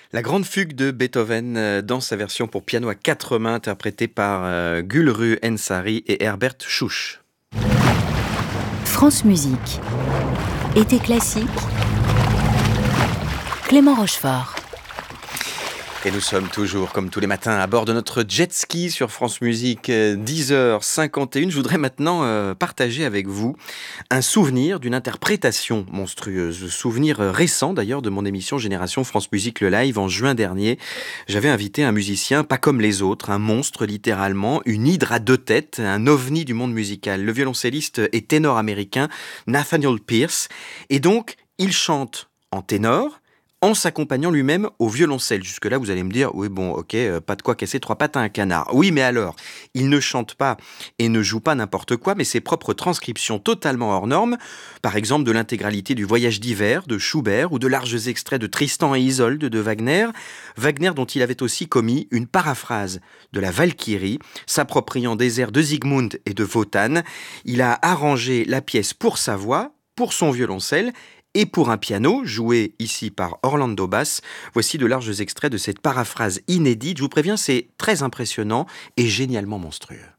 La grande fugue de Beethoven dans sa version pour piano à quatre mains interprétée par Gülru Ensari et Herbert Schuch. France Musique. Été classique. Clément Rochefort. Et nous sommes toujours, comme tous les matins, à bord de notre jet ski sur France Musique, 10h51. Je voudrais maintenant partager avec vous un souvenir d'une interprétation monstrueuse. Souvenir récent d'ailleurs de mon émission Génération France Musique le live en juin dernier. J'avais invité un musicien pas comme les autres, un monstre littéralement, une hydre à deux têtes, un ovni du monde musical. Le violoncelliste et ténor américain Nathaniel Pierce. Et donc, il chante en ténor, en s'accompagnant lui-même au violoncelle. Jusque-là, vous allez me dire, oui bon, ok, pas de quoi casser trois pattes à un canard. Oui, mais alors, il ne chante pas et ne joue pas n'importe quoi, mais ses propres transcriptions totalement hors normes, par exemple de l'intégralité du Voyage d'hiver de Schubert ou de larges extraits de Tristan et Isolde de Wagner, Wagner dont il avait aussi commis une paraphrase de la Valkyrie, s'appropriant des airs de Siegmund et de Wotan. Il a arrangé la pièce pour sa voix, pour son violoncelle, et pour un piano, joué ici par Orlando Bass. Voici de larges extraits de cette paraphrase inédite. Je vous préviens, c'est très impressionnant et génialement monstrueux.